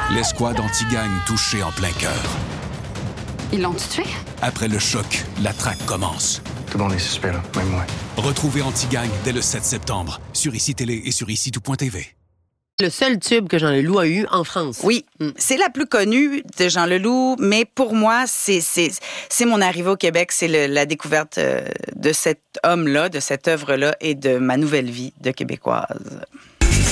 L'escouade anti-gang touchée en plein cœur. Ils l'ont tué? Après le choc, la traque commence. Tout le monde est suspect, là, même moi. Retrouvez Anti-Gang dès le 7 septembre sur ICI Télé et sur ICI-tout.tv. Le seul tube que Jean Leloup a eu en France. Oui, c'est la plus connue de Jean Leloup, mais pour moi, c'est mon arrivée au Québec, c'est la découverte de cet homme-là, de cette œuvre-là et de ma nouvelle vie de Québécoise.